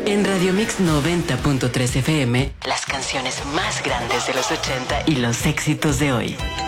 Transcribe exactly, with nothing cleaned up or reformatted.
En Radio Mix noventa punto tres F M, las canciones más grandes de los ochenta y los éxitos de hoy.